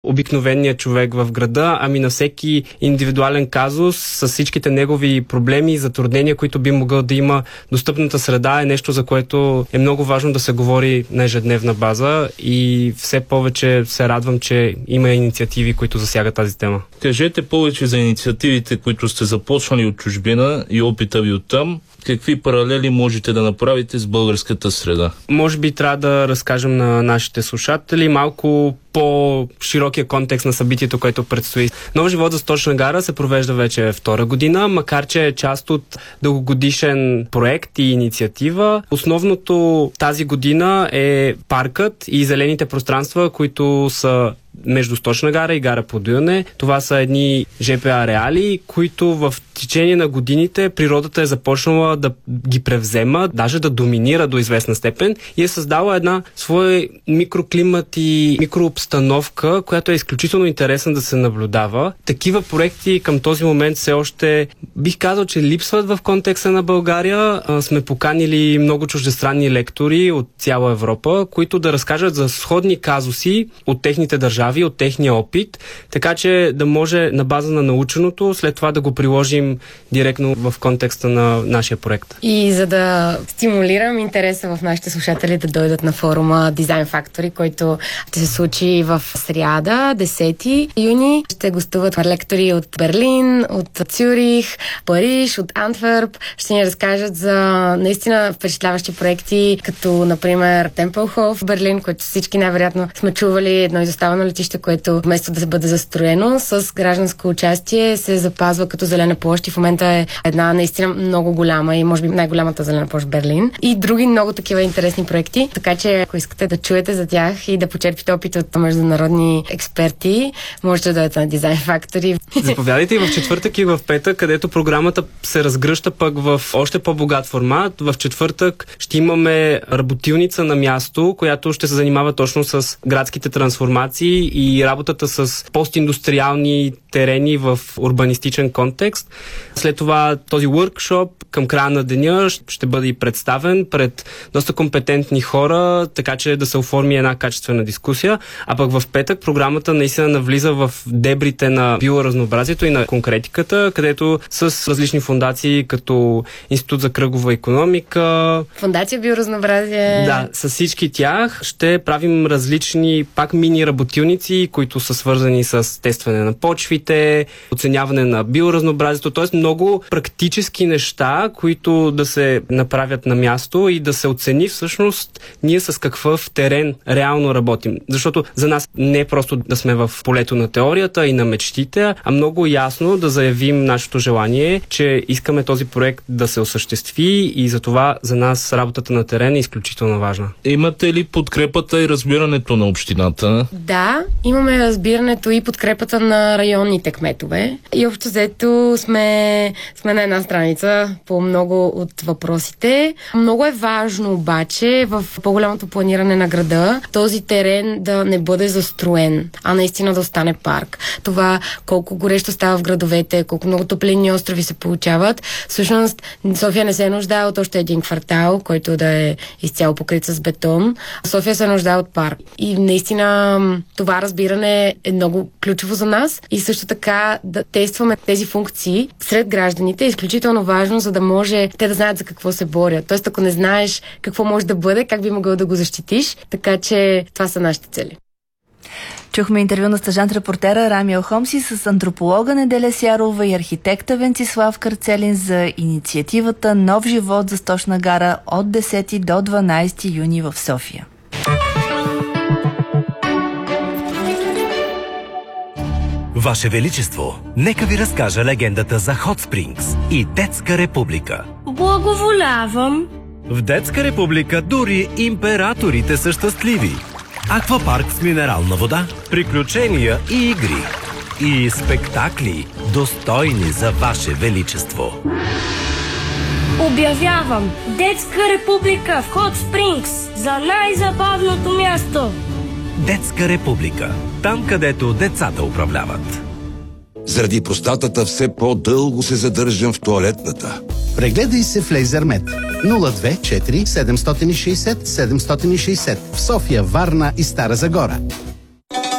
обикновения човек в града, ами на всеки индивидуален казус с всичките негови проблеми и затруднения, които би могъл да има. Достъпната среда е нещо, за което е много важно да се говори на ежедневна база и все повече се радвам, че има инициативи, които засягат тази тема. Кажете повече за инициативите, които сте започнали от чужбина и опита ви оттам. Какви паралели можете да направите с българската среда? Може би трябва да разкажем на нашите слушатели малко по-широкия контекст на събитието, което предстои. Нов живот за Сточна гара се провежда вече втора година, макар че е част от дългогодишен проект и инициатива. Основното тази година е паркът и зелените пространства, които са между Сточна гара и гара Подуяне. Това са едни ЖП ареали, които в течение на годините природата е започнала да ги превзема, даже да доминира до известна степен и е създала една своя микроклимат и микрообстановка, която е изключително интересна да се наблюдава. Такива проекти към този момент все още бих казал, че липсват в контекста на България. Сме поканили много чуждестранни лектори от цяла Европа, които да разкажат за сходни казуси от техните държави, от техния опит, така че да може на база на наученото след това да го приложим директно в контекста на нашия проект. И за да стимулирам интереса в нашите слушатели да дойдат на форума Design Factory, който ще се случи в сряда, 10 юни. Ще гостуват лектори от Берлин, от Цюрих, Париж, от Антверп. Ще ни разкажат за наистина впечатляващи проекти, като например Темпелхоф в Берлин, който всички най-вероятно сме чували, едно изоставено летище, което вместо да бъде застроено с гражданско участие се запазва като зелена площ и в момента е една наистина много голяма и може би най-голямата зелена площ в Берлин. И други много такива интересни проекти. Така че ако искате да чуете за тях и да почерпите опит от международни експерти, можете да дойдете на Design Factory. Заповядайте и в четвъртък и в петък, където програмата се разгръща пък в още по-богат формат. В четвъртък ще имаме работилница на място, която ще се занимава точно с градските трансформации и работата с постиндустриални терени в урбанистичен контекст. След това този workshop към края на деня ще бъде и представен пред доста компетентни хора, така че да се оформи една качествена дискусия. А пък в петък програмата наистина навлиза в дебрите на биоразнообразието и на конкретиката, където с различни фондации, като Институт за кръгова икономика. Фондация биоразнообразие. Да, с всички тях ще правим различни пак мини работилници, които са свързани с тестване на почвите, оценяване на биоразнообразието, т.е. много практически неща, които да се направят на място и да се оцени всъщност ние с какъв терен реално работим. Защото за нас не е просто да сме в полето на теорията и на мечтите, а много ясно да заявим нашето желание, че искаме този проект да се осъществи и затова за нас работата на терен е изключително важна. Имате ли подкрепата и разбирането на общината? Да, имаме разбирането и подкрепата на районните кметове. И общо взето сме на една страница по много от въпросите. Много е важно обаче в по-голямото планиране на града този терен да не бъде застроен, а наистина да остане парк. Това колко горещо става в градовете, колко много топлинни острови се получават. Всъщност София не се нуждае от още един квартал, който да е изцяло покрит с бетон. София се нуждае от парк. И наистина това разбиране е много ключово за нас и също така да тестваме тези функции сред гражданите е изключително важно, за да може те да знаят за какво се борят. Тоест, ако не знаеш какво може да бъде, как би могъл да го защитиш, така че това са нашите цели. Чухме интервю на стажант-репортера Рами Алхомси с антрополога Неделя Сярова и архитекта Венцислав Карцелин за инициативата Нов живот за Сточна гара от 10 до 12 юни в София. Ваше Величество, нека ви разкажа легендата за Hot Springs и Детска република. Благоволявам. В Детска република дори императорите са щастливи. Аквапарк с минерална вода, приключения и игри. И спектакли, достойни за Ваше Величество. Обявявам Детска република в Hot Springs за най-забавното място. Детска република. Там, където децата управляват. Заради простатата все по-дълго се задържам в тоалетната. Прегледай се в Лейзермед. 024 760 760 в София, Варна и Стара Загора.